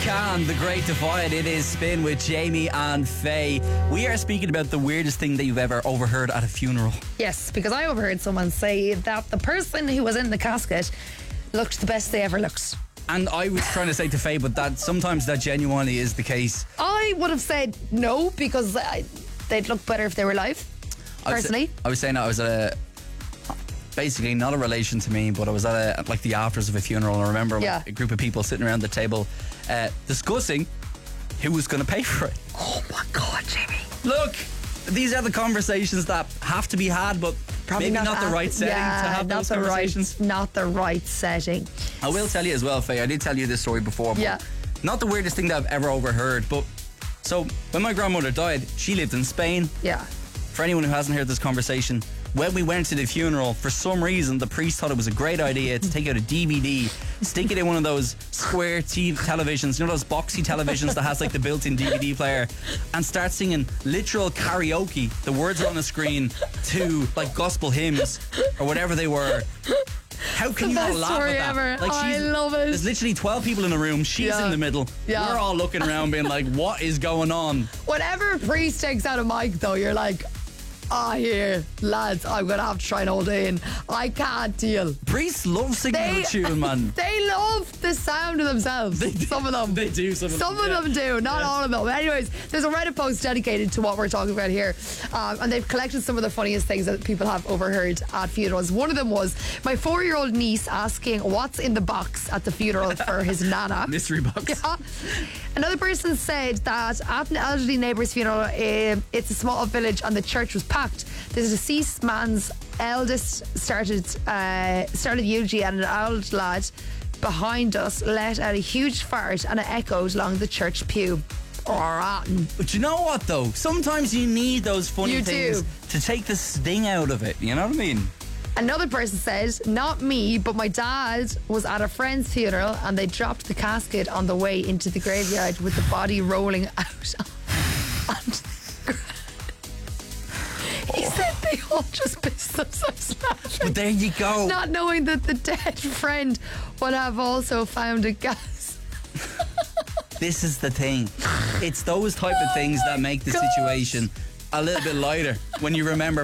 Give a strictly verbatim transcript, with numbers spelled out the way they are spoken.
Can, The Great Divide. It is Spin with Jamie and Faye. We are speaking about the weirdest thing that you've ever overheard at a funeral. Yes, because I overheard someone say that the person who was in the casket looked the best they ever looked. And I was trying to say to Faye, but that sometimes that genuinely is the case. I would have said no, because I, they'd look better if they were alive, personally. I was, I was saying I was at a, basically not a relation to me, but I was at, a, at like the afters of a funeral, and I remember like, Yeah. a group of people sitting around the table uh, discussing who was going to pay for it. Oh my God, Jamie. Look, these are the conversations that have to be had, but Probably maybe not, the at- right setting yeah, to have not those the conversations. Right, not the right setting. I will tell you as well, Faye, I did tell you this story before, but Yeah. not the weirdest thing that I've ever overheard, but so when my grandmother died, she lived in Spain. Yeah. For anyone who hasn't heard this conversation, when we went to the funeral, for some reason the priest thought it was a great idea to take out a D V D, stick it in one of those square T V televisions, you know those boxy televisions that has like the built-in D V D player, and start singing literal karaoke. The words are on the screen to like gospel hymns or whatever they were. How can you not best laugh story at that? ever. I love it. There's literally twelve people in the room. She's Yeah. in the middle. Yeah. We're all looking around being like, what is going on? Whenever a priest takes out a mic, though, you're like, ah, here, lads, I'm going to have to try and hold in. I can't deal. Priests love singing They- the tune, man. They love the sound of themselves. They do. Some of them. They do, some of Some them, of yeah. them do, not Yeah. all of them. Anyways, there's a Reddit post dedicated to what we're talking about here. Um, and they've collected some of the funniest things that people have overheard at funerals. One of them was my four-year-old niece asking what's in the box at the funeral for his nana. Mystery box. Yeah. Another person said that at an elderly neighbour's funeral, uh, it's a small village and the church was packed. The deceased man's eldest started uh, started eulogy, and an old lad behind us let out a huge fart, and it echoed along the church pew. Rotten. But you know what though? Sometimes you need those funny You things do. to take the sting out of it. You know what I mean? Another person said, not me, but my dad was at a friend's funeral and they dropped the casket on the way into the graveyard with the body rolling out onto the ground. He said they all just pissed themselves laughing, But there you go. not knowing that the dead friend would have also found a gas. This is the thing. It's those type of things that make the God. situation a little bit lighter when you remember